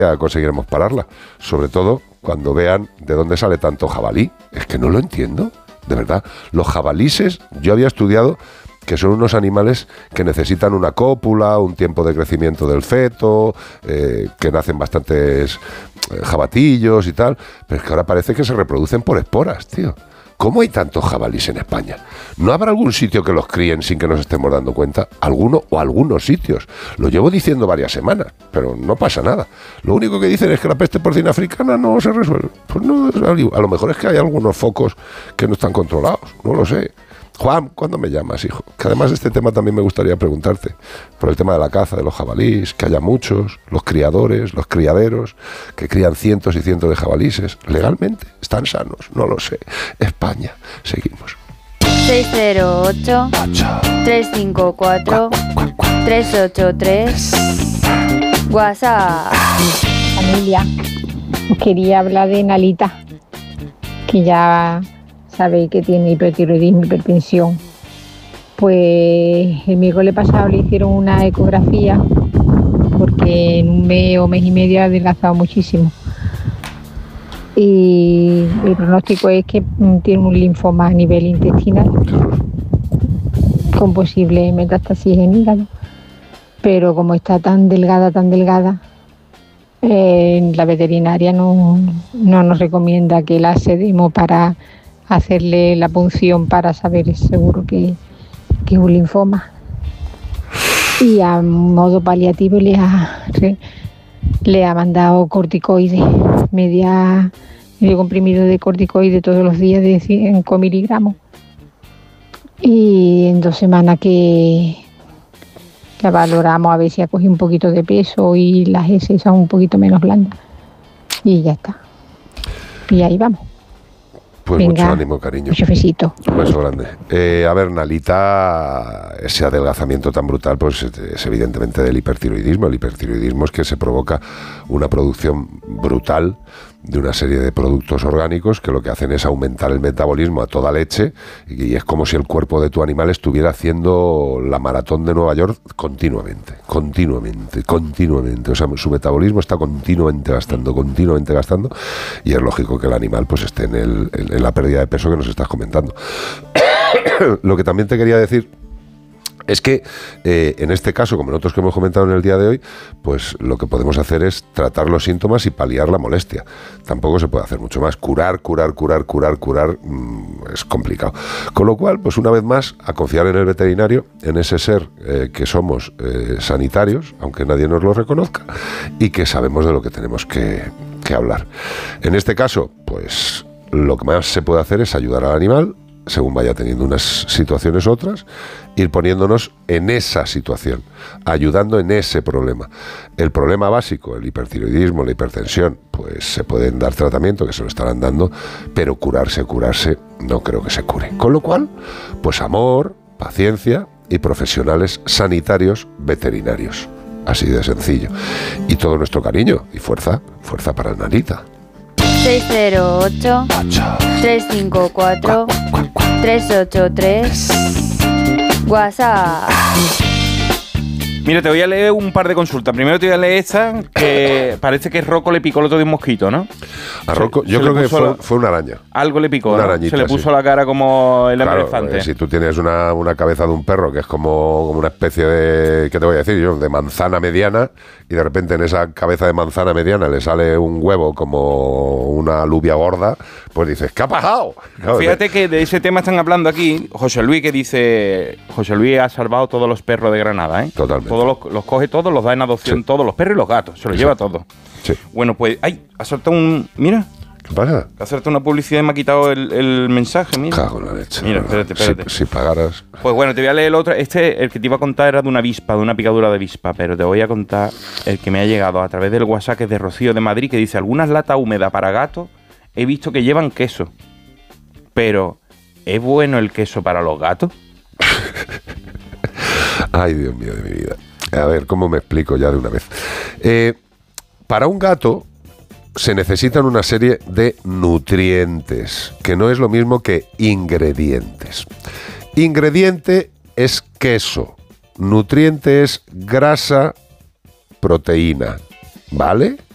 conseguiremos pararla. Sobre todo cuando vean de dónde sale tanto jabalí. Es que no lo entiendo, de verdad. Los jabalíes, yo había estudiado que son unos animales que necesitan una cópula, un tiempo de crecimiento del feto, que nacen bastantes jabatillos y tal, pero es que ahora parece que se reproducen por esporas, tío. ¿Cómo hay tantos jabalíes en España? ¿No habrá algún sitio que los críen sin que nos estemos dando cuenta? ¿Alguno o algunos sitios? Lo llevo diciendo varias semanas, pero no pasa nada. Lo único que dicen es que la peste porcina africana no se resuelve. Pues no, a lo mejor es que hay algunos focos que no están controlados, no lo sé. Juan, ¿cuándo me llamas, hijo? Que además de este tema también me gustaría preguntarte por el tema de la caza de los jabalíes, que haya muchos, los criadores, los criaderos, que crían cientos y cientos de jabalíes. ¿Legalmente? ¿Están sanos? No lo sé. España. Seguimos. 608-354-383 WhatsApp. Familia, os quería hablar de Nalita, que ya sabéis que tiene hipertiroidismo, hipertensión. Pues el miércoles pasado le hicieron una ecografía porque en un mes o mes y medio ha adelgazado muchísimo. Y el pronóstico es que tiene un linfoma a nivel intestinal con posible metástasis en hígado. Pero como está tan delgada, la veterinaria no nos recomienda que la sedemos para hacerle la punción para saber seguro que es un linfoma. Y a modo paliativo le ha mandado corticoides, medio comprimido de corticoides todos los días de 5 miligramos. Y en 2 semanas que la valoramos a ver si ha cogido un poquito de peso y las heces son un poquito menos blandas. Y ya está. Y ahí vamos. Pues venga, mucho ánimo, cariño. Mucho besito. Un beso grande. A ver, Nalita, ese adelgazamiento tan brutal, pues es evidentemente del hipertiroidismo. El hipertiroidismo es que se provoca una producción brutal de una serie de productos orgánicos que lo que hacen es aumentar el metabolismo a toda leche y es como si el cuerpo de tu animal estuviera haciendo la maratón de Nueva York continuamente. O sea, su metabolismo está continuamente gastando y es lógico que el animal pues esté en la pérdida de peso que nos estás comentando. Lo que también te quería decir es que en este caso, como en otros que hemos comentado en el día de hoy, pues lo que podemos hacer es tratar los síntomas y paliar la molestia. Tampoco se puede hacer mucho más. Curar es complicado. Con lo cual, pues una vez más, a confiar en el veterinario, en ese ser que somos sanitarios, aunque nadie nos lo reconozca, y que sabemos de lo que tenemos que hablar. En este caso, pues lo que más se puede hacer es ayudar al animal, según vaya teniendo unas situaciones u otras, ir poniéndonos en esa situación, ayudando en ese problema. El problema básico, el hipertiroidismo, la hipertensión, pues se pueden dar tratamiento, que se lo estarán dando, pero curarse, no creo que se cure. Con lo cual, pues amor, paciencia y profesionales sanitarios veterinarios. Así de sencillo. Y todo nuestro cariño y fuerza para Nalita. 608-354-383 WhatsApp. Mira, te voy a leer un par de consultas. Primero te voy a leer esta, que parece que Rocco le picó el otro de un mosquito, ¿no? A Rocco, yo creo que fue una araña. Algo le picó, una ¿no? arañita, se le puso sí. la cara como el elefante. Si tú tienes una cabeza de un perro que es como una especie de, ¿qué te voy a decir yo? De manzana mediana, y de repente en esa cabeza de manzana mediana le sale un huevo como una alubia gorda, pues dices, ¿qué ha pasado? Claro, fíjate que de ese tema están hablando aquí José Luis, que dice, José Luis ha salvado todos los perros de Granada, ¿eh? Totalmente. Todos los coge todos, los da en adopción, sí. Todos los perros y los gatos, se los lleva todos. Sí. Bueno, pues, ha soltado mira. ¿Qué pasa? Que hacerte una publicidad y me ha quitado el mensaje, mira. Cago en la leche. Mira, espérate. Si pagaras. Pues bueno, te voy a leer el otro. El que te iba a contar era de una avispa, de una picadura de avispa, pero te voy a contar el que me ha llegado a través del WhatsApp, que es de Rocío de Madrid, que dice, algunas latas húmedas para gatos he visto que llevan queso. Pero, ¿es bueno el queso para los gatos? Ay, Dios mío de mi vida. A ver, ¿cómo me explico ya de una vez? Para un gato se necesitan una serie de nutrientes, que no es lo mismo que ingredientes. Ingrediente es queso, nutriente es grasa, proteína, ¿vale?